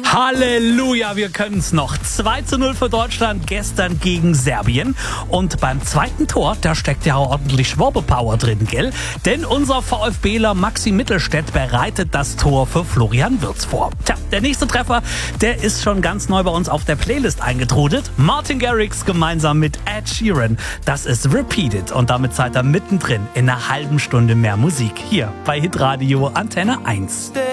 Halleluja, wir können's noch. 2:0 für Deutschland gestern gegen Serbien. Und beim zweiten Tor, da steckt ja auch ordentlich Schwabe-Power drin, gell? Denn unser VfBler Maxi Mittelstädt bereitet das Tor für Florian Wirtz vor. Tja, der nächste Treffer, der ist schon ganz neu bei uns auf der Playlist eingetrudelt. Martin Garrix gemeinsam mit Ed Sheeran. Das ist Repeated und damit seid ihr mittendrin in einer halben Stunde mehr Musik. Hier bei Hitradio Antenne 1.